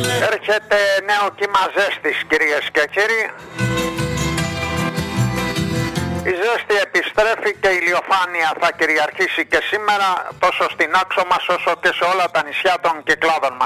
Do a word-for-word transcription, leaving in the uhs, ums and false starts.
Έρχεται νέο κύμα ζέστης, κυρίες και κύριοι. Η ζέστη επιστρέφει και η ηλιοφάνεια θα κυριαρχήσει και σήμερα τόσο στην Άξο μας όσο και σε όλα τα νησιά των Κυκλάδων μας.